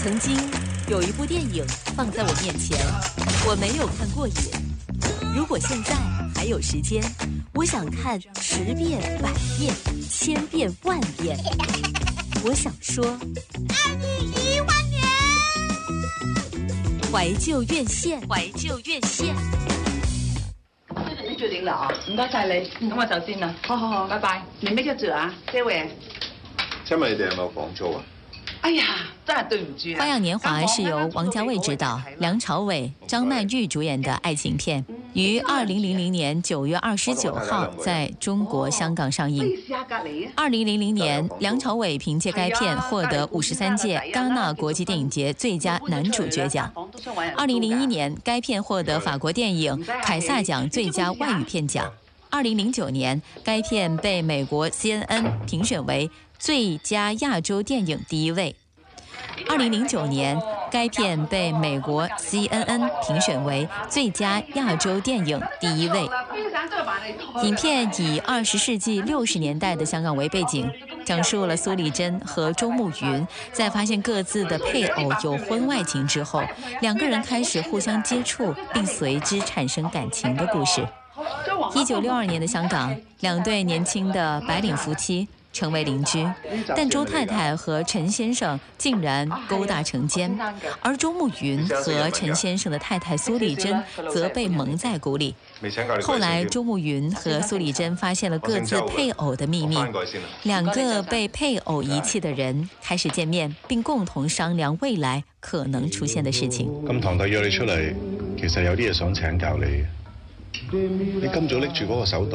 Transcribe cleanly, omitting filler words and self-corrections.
曾经有一部电影放在我面前，我没有看过瘾。如果现在还有时间，我想看10遍、100遍、1000遍、10000遍。我想說， 愛你10000年。 懷舊院線，懷舊院線。 你決定啦啊！唔該晒你，咁我走先啦。好，拜拜。你咩叫做啊？這位？ 請問你哋有冇房租啊？ 哎呀，真係對唔住啊！ 《花樣年華》是由王家衛執導、梁朝偉、張曼玉主演的愛情片，於2000年9月29號在中國香港上映。2000年，梁朝偉憑借該片獲得53屆戛納國際電影節最佳男主角獎。2001年，該片獲得法國電影凱撒獎最佳外語片獎。2009年，該片被美國 CNN 評選為最佳亞洲電影第1位。2009年，該片被美國 CNN 評選為最佳亞洲電影第1位。影片以20世紀60年代的香港為背景，講述了蘇麗珍和周慕雲在發現各自的配偶有婚外情之後，兩個人開始互相接觸，並隨之產生感情的故事。1962年的香港，兩對年輕的白領夫妻成為鄰居，但周太太和陳先生竟然勾搭成奸，而周慕雲和陳先生的太太蘇麗珍則被蒙在鼓裡。後來，周慕雲和蘇麗珍發現了各自配偶的秘密，兩個被配偶遺棄的人開始見面，並共同商量未來可能出現的事情。 咁堂弟約你出嚟，其實有啲嘢想請教你。你今早拎住嗰個手袋。